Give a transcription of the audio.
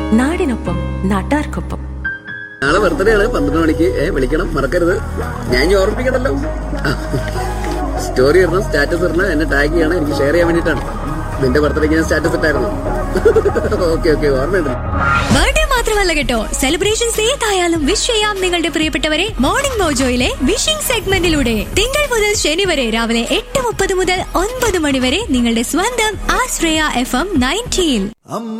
നാടിനൊപ്പം നാട്ടാർക്കൊപ്പം. നാളെ ബർത്ത്ഡേ ആണ്, 12 മണിക്ക്. വിളിക്കണം, മറക്കരുത്. ഞാൻ ഇനി ഓർമ്മിപ്പിക്കണല്ലോ. സ്റ്റോറി ഇടണം, സ്റ്റാറ്റസ് ഇടണം, എന്നെ ടാഗ് ചെയ്യണം, എനിക്ക് ഷെയർ ചെയ്യാൻ വേണ്ടിട്ടാണ്. നിന്റെ ബർത്ത്ഡേക്ക് ഞാൻ സ്റ്റാറ്റസ് ഇട്ടായിരുന്നു. ഓക്കെ ഓർമ്മയുണ്ട്. ബർത്ത്ഡേ മാത്രമല്ല കേട്ടോ, സെലിബ്രേഷൻസ് ഏതായാലും വിഷ് ചെയ്യാം നിങ്ങളുടെ പ്രിയപ്പെട്ടവരെ മോർണിംഗ് മോജോയിലെ വിഷിംഗ് സെഗ്മെന്റിലൂടെ. തിങ്കൾ മുതൽ ശനി വരെ രാവിലെ 8:30 മുതൽ 9 മണി വരെ നിങ്ങളുടെ സ്വന്തം ആശ്രയ FM 90.